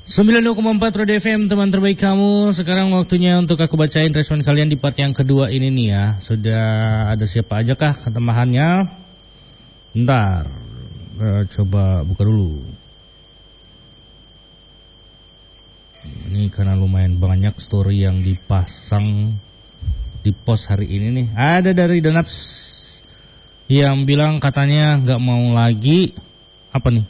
92,4 Radio FM, teman terbaik kamu. Sekarang waktunya untuk aku bacain respon kalian di part yang kedua ini nih ya. Sudah ada siapa aja kah tambahannya? Bentar, coba buka dulu. Ini karena lumayan banyak story yang dipasang di post hari ini nih. Ada dari Denaps yang bilang katanya gak mau lagi. Apa nih?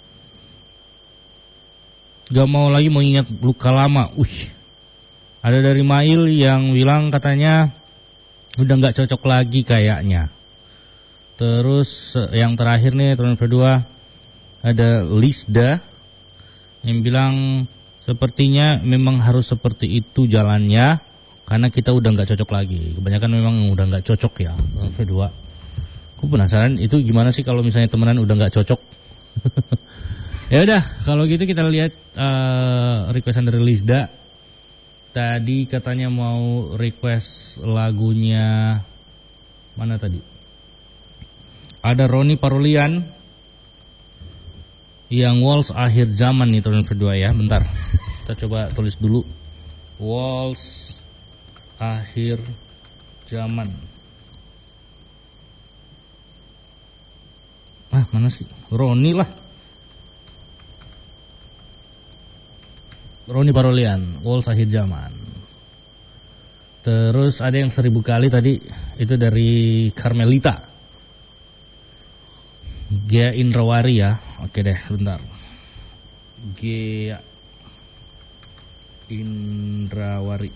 Gak mau lagi mengingat luka lama. Ada dari Mail yang bilang katanya udah gak cocok lagi kayaknya. Terus yang terakhir nih teman kedua, ada Lisda yang bilang sepertinya memang harus seperti itu jalannya, karena kita udah gak cocok lagi. Kebanyakan memang udah gak cocok ya. Teman kedua, aku penasaran itu gimana sih kalau misalnya temenan udah gak cocok. Ya udah, kalau gitu kita lihat requestan dari Lisda. Tadi katanya mau request lagunya mana tadi? Ada Roni Parulian yang Waltz Akhir Zaman nih tahun kedua ya. Bentar, kita coba tulis dulu. Waltz Akhir Zaman. Mana sih? Roni lah. Roni Parolian, Waltz Akhir Zaman. Terus ada yang 1000 kali tadi, itu dari Carmelita. Gia Indrawari ya. Oke deh, bentar. Gia Indrawari.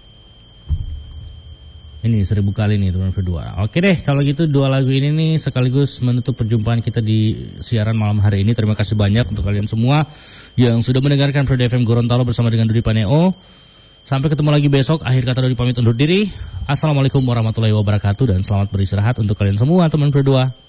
Ini 1000 kali nih teman kedua. Oke deh, kalau gitu dua lagu ini nih sekaligus menutup perjumpaan kita di siaran malam hari ini. Terima kasih banyak untuk kalian semua yang sudah mendengarkan Pro FM Gorontalo bersama dengan Dudi Paneo. Sampai ketemu lagi besok. Akhir kata Dudi pamit undur diri. Assalamualaikum warahmatullahi wabarakatuh dan selamat beristirahat untuk kalian semua teman berdua.